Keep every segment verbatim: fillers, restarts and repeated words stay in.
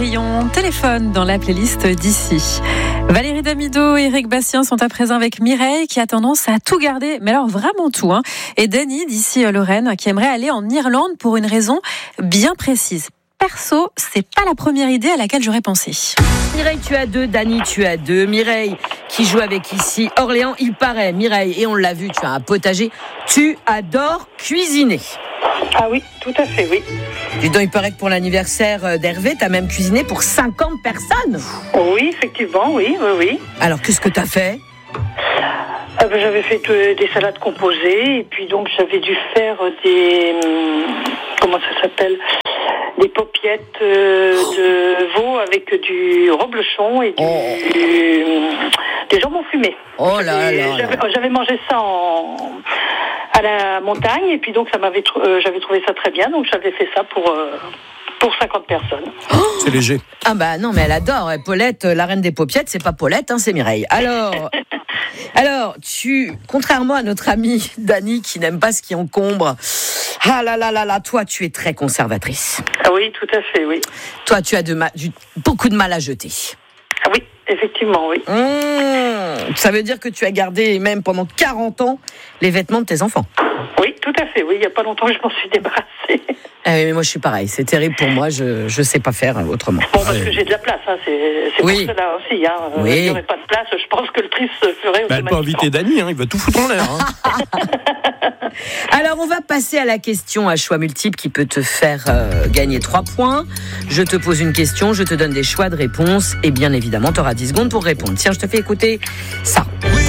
Cendrillon téléphone dans la playlist d'ici. Valérie Damido et Éric Bastien sont à présent avec Mireille qui a tendance à tout garder, mais alors vraiment tout. Hein. Et Dany d'ici Lorraine qui aimerait aller en Irlande pour une raison bien précise. Perso, c'est pas la première idée à laquelle j'aurais pensé. Mireille, tu as deux, Dany, tu as deux. Mireille, qui joue avec ici Orléans, il paraît, Mireille, et on l'a vu, tu as un potager, tu adores cuisiner. Ah oui, tout à fait, oui. Dis donc, il paraît que pour l'anniversaire d'Hervé, tu as même cuisiné pour cinquante personnes. Oui, effectivement, oui, oui, oui. Alors, qu'est-ce que tu as fait ? Ah ben, j'avais fait euh, des salades composées, et puis donc j'avais dû faire des... Hum, comment ça s'appelle ? Des paupiettes euh, de veau avec du reblochon et du, oh. du, du jambon fumé. Oh là là, j'avais, là. j'avais mangé ça en, à la montagne et puis donc ça m'avait, euh, j'avais trouvé ça très bien, donc j'avais fait ça pour, euh, pour cinquante personnes. Oh, c'est léger. Ah bah non, mais elle adore. Paulette, la reine des paupiettes, c'est pas Paulette, hein, c'est Mireille. Alors... Alors, tu, contrairement à notre amie Dany qui n'aime pas ce qui encombre, ah là là là là, toi tu es très conservatrice. Ah oui, tout à fait, oui. Toi tu as de ma, du, beaucoup de mal à jeter. Ah oui, effectivement, oui. Mmh, ça veut dire que tu as gardé même pendant quarante ans les vêtements de tes enfants. Oui, tout à fait, oui. Il n'y a pas longtemps que je m'en suis débarrassée. Ah oui, mais moi je suis pareil, c'est terrible pour moi, je je sais pas faire autrement. Bon, parce que j'ai de la place, hein, c'est, c'est oui. pour cela aussi. Hein. Oui. Il n'y aurait pas de place, je pense que le tri se ferait bah, elle peut inviter Dany, hein, il va tout foutre en l'air. Hein. Alors on va passer à la question à choix multiples qui peut te faire euh, gagner trois points. Je te pose une question, je te donne des choix de réponse et bien évidemment tu auras dix secondes pour répondre. Tiens, je te fais écouter ça.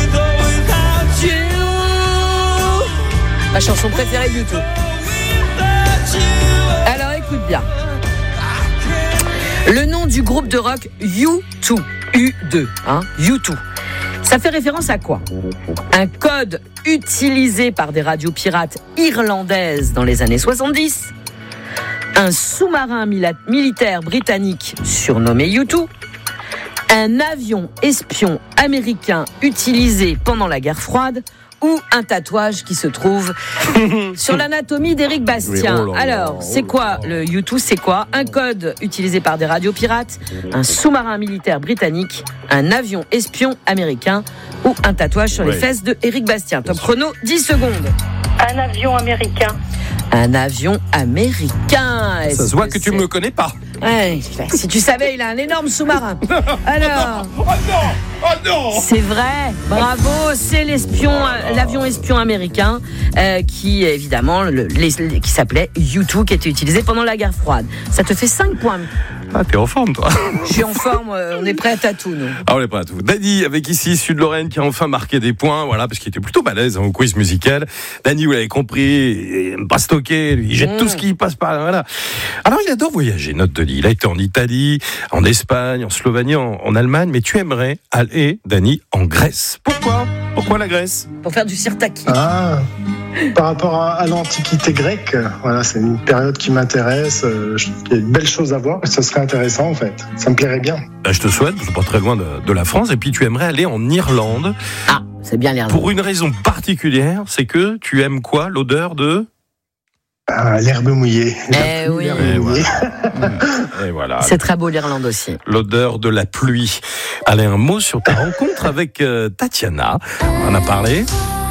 Ma chanson préférée du tout. Alors écoute bien. Le nom du groupe de rock U deux, U deux, hein, U deux. Ça fait référence à quoi ? Un code utilisé par des radios pirates irlandaises dans les années soixante-dix. Un sous-marin mila- militaire britannique surnommé U deux. Un avion espion américain utilisé pendant la guerre froide. Ou un tatouage qui se trouve sur l'anatomie d'Éric Bastien. Oui, oh là Alors, là, c'est oh quoi là. le U deux ? C'est quoi ? Un code utilisé par des radios pirates, un sous-marin militaire britannique, un avion espion américain ou un tatouage sur ouais. les fesses de Éric Bastien. Top chrono, dix secondes. Un avion américain. Un avion américain. Est-ce Ça se voit que que tu c'est... me me connais pas. Ouais, si tu savais, il a un énorme sous-marin. Alors... Oh non, oh non. C'est vrai, bravo, c'est l'espion, euh, l'avion espion américain euh, qui évidemment le, les, les, qui s'appelait U deux, qui était utilisé pendant la guerre froide. Ça te fait cinq points. Ah, t'es en forme, toi. Je suis en forme, euh, on est prêt à tout, nous. Ah, on est prêt à tout. Dany, avec ici Sud-Lorraine, qui a enfin marqué des points, voilà, parce qu'il était plutôt balèze hein, au quiz musical. Dany, vous l'avez compris, il aime pas stocker, il jette mmh. tout ce qui passe par là, voilà. Alors, il adore voyager, notre Dany. Il a été en Italie, en Espagne, en Slovénie, en, en Allemagne, mais tu aimerais aller, Dany, en Grèce. Pourquoi ? Pourquoi la Grèce ? Pour faire du sirtaki. Ah, par rapport à, à l'Antiquité grecque, voilà, c'est une période qui m'intéresse. Euh, il y a de belles choses à voir. Ce serait intéressant, en fait. Ça me plairait bien. Ben, je te souhaite, je suis pas très loin de, de la France, et puis tu aimerais aller en Irlande. Ah, c'est bien l'Irlande. Pour une raison particulière, c'est que tu aimes quoi ? L'odeur de... Ah, l'herbe mouillée. Eh oui. Et voilà. Et voilà. C'est très beau l'Irlande aussi. L'odeur de la pluie. Allez, un mot sur ta rencontre avec euh, Tatiana. On en a parlé.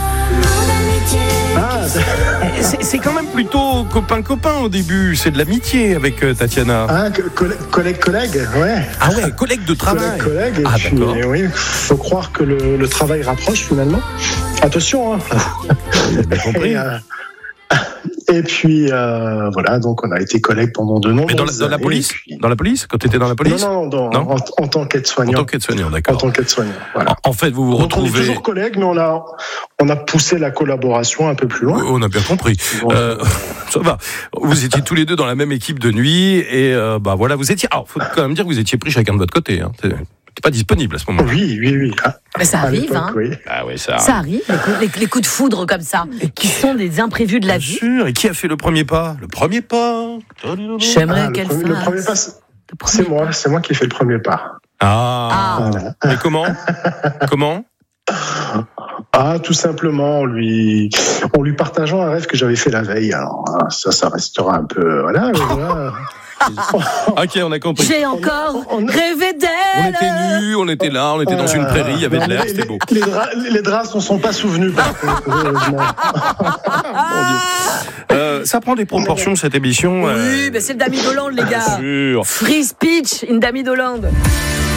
Ah, C'est, c'est quand même plutôt copain-copain au début. C'est de l'amitié avec euh, Tatiana. ah, collègue, collègue, ouais. Ah ouais, collègue de travail. Collègue, collègue. Et Ah, puis, d'accord. oui, faut croire que le, le travail rapproche finalement. Attention, hein. J'ai bien compris. Et, euh, et puis euh, voilà, donc on a été collègues pendant de nombreuses Mais dans la, dans la années, police puis... Dans la police Quand tu étais dans la police Non, non, dans, Non en, en tant qu'aide-soignant. En tant qu'aide-soignant, d'accord. En tant qu'aide-soignant, voilà. En, en fait, vous vous Donc, on est retrouvez... toujours collègues, mais on a, on a poussé la collaboration un peu plus loin. On a bien compris. Bon. Euh, ça va. Vous étiez tous les deux dans la même équipe de nuit et euh, bah voilà, vous étiez. Alors, faut quand même dire que vous étiez pris chacun de votre côté. Hein. T'es pas disponible à ce moment-là. Oui, oui, oui. Ah, Mais ça à arrive, l'époque, hein. Oui. Ah oui, ça. Ça arrive, les coups, les, les coups de foudre comme ça, qui sont des imprévus de la Bien vie. sûr. Et qui a fait le premier pas Le premier pas. J'aimerais Ah, le, qu'elle premier, fasse. le premier pas, c'est, Le premier c'est moi, c'est moi qui ai fait le premier pas. Ah. Ah. Voilà. Mais comment Comment Ah, tout simplement, en lui, en lui partageant un rêve que j'avais fait la veille. Alors, ça, ça restera un peu, voilà. voilà. Ok, on a compris. J'ai encore On- rêvé d'elle. On était nus, on était là, on était dans une prairie, il y avait de l'air, Les- c'était beau. Les, les draps, les draps ne sont pas souvenus, par contre. heureusement. Mon Dieu. Euh, ça prend des proportions cette émission. Oui, euh, mais c'est le Dami d'Hollande, les gars. Bien sûr. Free speech in Dami d'Hollande.